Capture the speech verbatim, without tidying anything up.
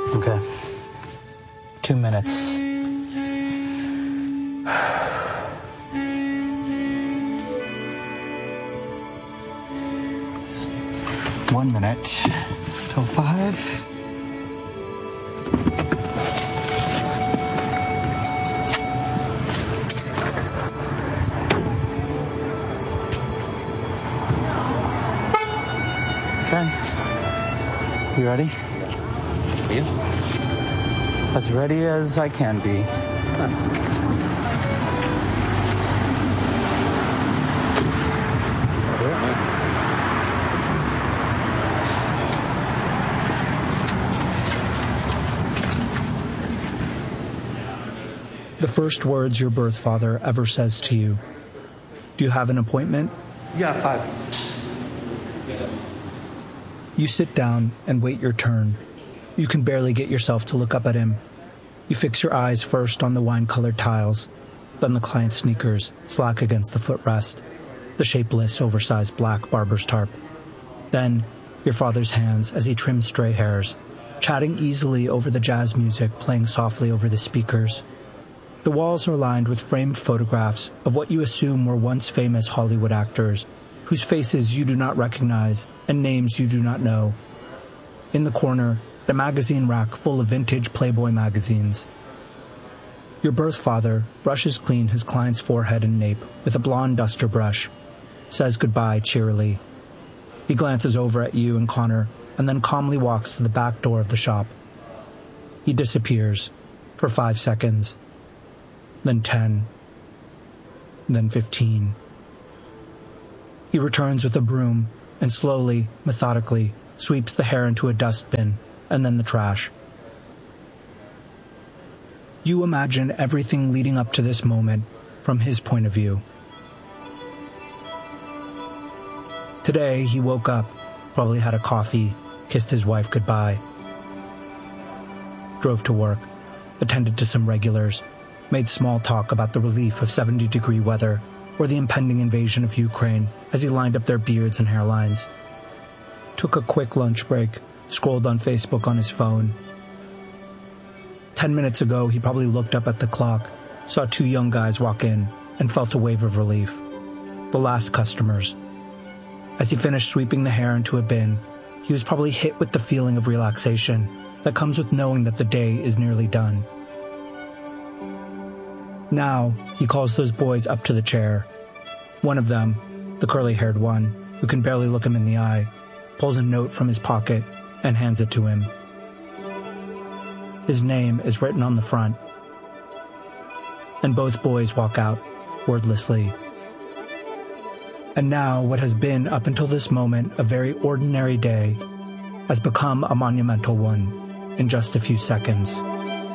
Okay. Two minutes. One minute till five. Okay. You ready? Are you? As ready as I can be. The first words your birth father ever says to you. Do you have an appointment? Yeah, five. You sit down and wait your turn. You can barely get yourself to look up at him. You fix your eyes first on the wine-colored tiles, then the client's sneakers slack against the footrest, the shapeless, oversized black barber's tarp. Then your father's hands as he trims stray hairs, chatting easily over the jazz music playing softly over the speakers. The walls are lined with framed photographs of what you assume were once famous Hollywood actors, whose faces you do not recognize and names you do not know. In the corner, the magazine rack full of vintage Playboy magazines. Your birth father brushes clean his client's forehead and nape with a blonde duster brush, says goodbye cheerily. He glances over at you and Connor, and then calmly walks to the back door of the shop. He disappears for five seconds, then ten, then fifteen. He returns with a broom and slowly, methodically, sweeps the hair into a dustbin and then the trash. You imagine everything leading up to this moment from his point of view. Today, he woke up, probably had a coffee, kissed his wife goodbye, drove to work, attended to some regulars, made small talk about the relief of seventy-degree weather or the impending invasion of Ukraine as he lined up their beards and hairlines. Took a quick lunch break, scrolled on Facebook on his phone. Ten minutes ago, he probably looked up at the clock, saw two young guys walk in, and felt a wave of relief. The last customers. As he finished sweeping the hair into a bin, he was probably hit with the feeling of relaxation that comes with knowing that the day is nearly done. Now, he calls those boys up to the chair. One of them, the curly-haired one, who can barely look him in the eye, pulls a note from his pocket and hands it to him. His name is written on the front. And both boys walk out, wordlessly. And now, what has been, up until this moment, a very ordinary day, has become a monumental one in just a few seconds.